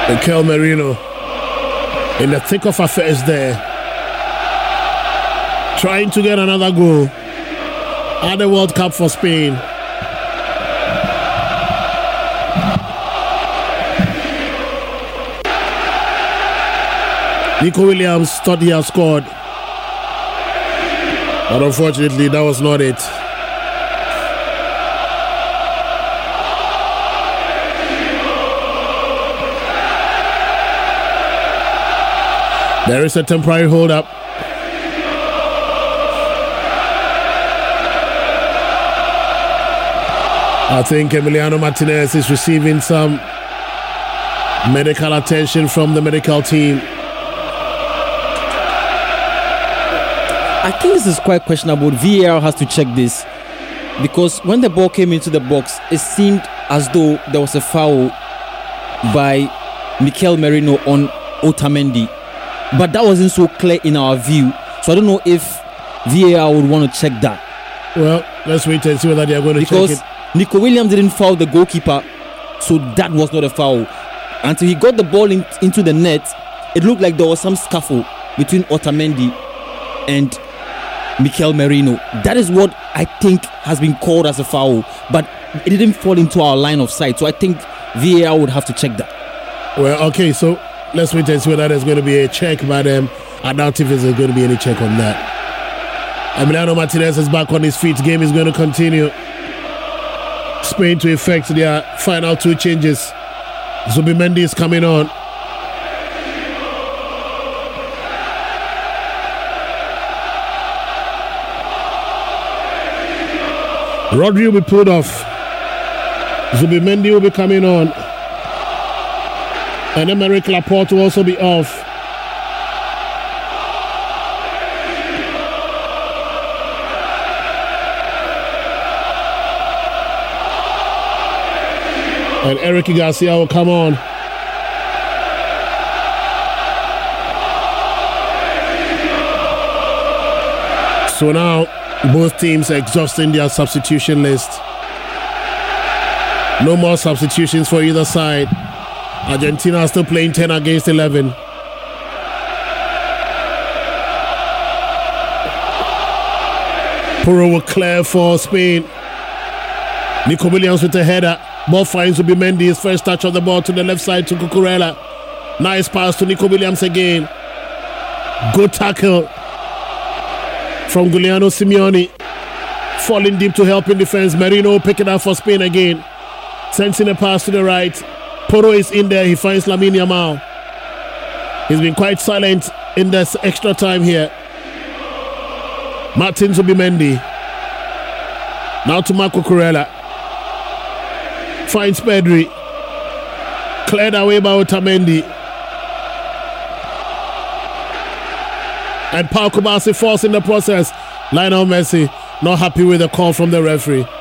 Mikel Merino in the thick of affairs there, trying to get another goal at the World Cup for Spain. Nico Williams thought he had scored, but unfortunately that was not it. There is a temporary hold-up. I think Emiliano Martinez is receiving some medical attention from the medical team. I think this is quite questionable. VAR has to check this, because when the ball came into the box, it seemed as though there was a foul by Mikel Merino on Otamendi, but that wasn't so clear in our view. So I don't know if VAR would want to check that. Well, let's wait and see whether they are going to check it. Nico Williams didn't foul the goalkeeper, so that was not a foul. Until he got the ball into the net, it looked like there was some scuffle between Otamendi and Mikel Merino. That is what I think has been called as a foul, but it didn't fall into our line of sight. So I think VAR would have to check that. Well, okay, so let's wait and see whether there's going to be a check, but I doubt if there's going to be any check on that. Emiliano Martinez is back on his feet. Game is going to continue. Spain to effect their final two changes. Zubimendi is coming on. Rodri will be pulled off. Zubimendi will be coming on. And Emerick Laporte will also be off. And Eric Garcia will come on. So now both teams are exhausting their substitution list. No more substitutions for either side. Argentina are still playing 10 against 11. Puro will clear for Spain. Nico Williams with a header. Ball finds Zubimendi. His first touch of the ball to the left side to Cucurella. Nice pass to Nico Williams again. Good tackle from Giuliano Simeone. Falling deep to help in defense. Merino picking up for Spain again. Sends in a pass to the right. Poro is in there. He finds Lamine Yamal. He's been quite silent in this extra time here. Martin Zubimendi. Now to Marco Cucurella. Finds Pedri. Cleared away by Otamendi. And Pau Kubasi falls in the process. Lionel Messi not happy with the call from the referee.